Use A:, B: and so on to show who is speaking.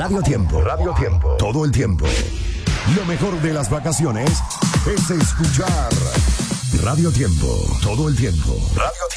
A: Radio Tiempo. Radio Tiempo. Todo el tiempo. Lo mejor de las vacaciones es escuchar Radio Tiempo. Todo el tiempo. Radio Tiempo.